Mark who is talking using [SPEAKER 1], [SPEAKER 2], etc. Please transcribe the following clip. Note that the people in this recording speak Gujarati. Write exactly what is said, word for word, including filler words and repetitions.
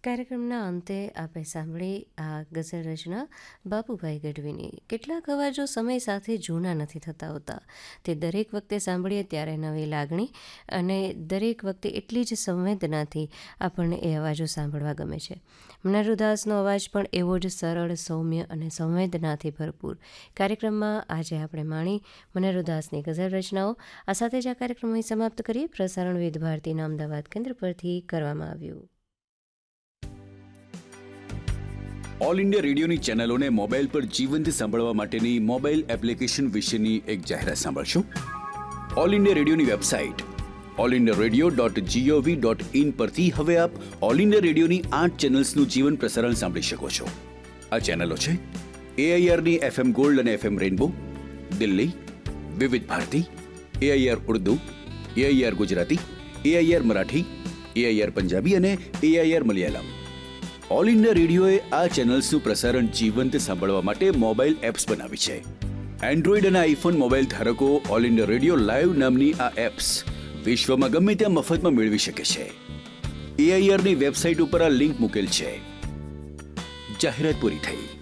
[SPEAKER 1] કાર્યક્રમના અંતે આપે સાંભળી આ ગઝલ રચના બાપુભાઈ ગઢવીની. કેટલાક અવાજો સમય સાથે જૂના નથી થતા હોતા. તે દરેક વખતે સાંભળીએ ત્યારે નવી લાગણી અને દરેક વખતે એટલી જ સંવેદનાથી આપણને એ અવાજો સાંભળવા ગમે છે. મનોહરદાસનો અવાજ પણ એવો જ સરળ, સૌમ્ય અને સંવેદનાથી ભરપૂર. કાર્યક્રમમાં આજે આપણે માણી મનોહરદાસની ગઝલ રચનાઓ. આ સાથે જ આ કાર્યક્રમ અહીં સમાપ્ત કરીએ. પ્રસારણ વિવિધ ભારતીના અમદાવાદ કેન્દ્ર પરથી કરવામાં આવ્યું.
[SPEAKER 2] ઓલ ઇન્ડિયા રેડિયોની ચેનલોને મોબાઈલ પર જીવંત સાંભળવા માટેની મોબાઈલ એપ્લિકેશન વિશેની એક જાહેરાત સાંભળશો. All India રેડિયોની website all India radio dot GOV dot in પરથી હવે આપ ઓલ ઇન્ડિયા રેડિયોની આઠ ચેનલ્સનું જીવન પ્રસારણ સાંભળી શકો છો. આ ચેનલો છે એઆઈઆરની એફએમ ગોલ્ડ અને એફએમ રેનબો, દિલ્હી, વિવિધ Bharati, AIR Urdu, AIR Gujarati, AIR Marathi, AIR Punjabi અને એઆઈઆર મલયાલમ. ઓલ ઇન્ડિયા રેડિયોએ આ ચેનલ્સનું પ્રસારણ જીવંત સાંભળવા માટે મોબાઈલ એપ્સ બનાવી છે. એન્ડ્રોઈડ અને આઈફોન મોબાઈલ ધારકો ઓલ ઇન્ડિયા રેડિયો લાઈવ નામની આ એપ્સ વિશ્વમાં ગમે ત્યાં મફતમાં મેળવી શકે છે. એઆઈઆરની વેબસાઇટ ઉપર આ લિંક મૂકેલ છે. જાહેરાત પૂરી થઈ.